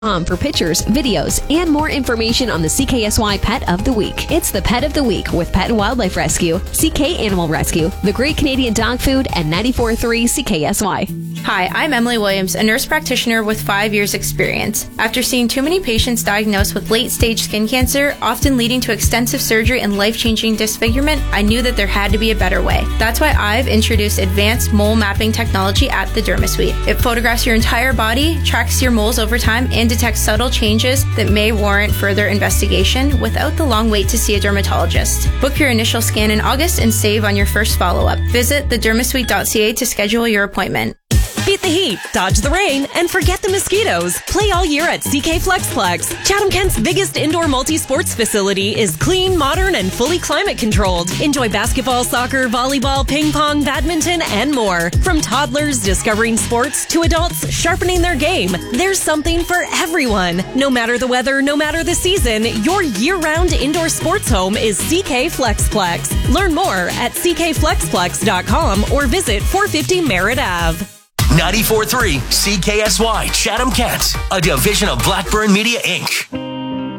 For pictures, videos, and more information on the CKSY Pet of the Week. It's the Pet of the Week with Pet and Wildlife Rescue, CK Animal Rescue, The Great Canadian Dog Food, and 94.3 CKSY. Hi, I'm Emily Williams, a nurse practitioner with 5 years experience. After seeing too many patients diagnosed with late-stage skin cancer, often leading to extensive surgery and life-changing disfigurement, I knew that there had to be a better way. That's why I've introduced advanced mole mapping technology at the DermaSuite. It photographs your entire body, tracks your moles over time, and detects subtle changes that may warrant further investigation without the long wait to see a dermatologist. Book your initial scan in August and save on your first follow-up. Visit thedermasuite.ca to schedule your appointment. Beat the heat, dodge the rain, and forget the mosquitoes. Play all year at CK Flexplex. Chatham-Kent's biggest indoor multi-sports facility is clean, modern, and fully climate-controlled. Enjoy basketball, soccer, volleyball, ping pong, badminton, and more. From toddlers discovering sports to adults sharpening their game, there's something for everyone. No matter the weather, no matter the season, your year-round indoor sports home is CK Flexplex. Learn more at ckflexplex.com or visit 450 Merritt Ave. 94.3 CKSY Chatham-Kent, a division of Blackburn Media Inc.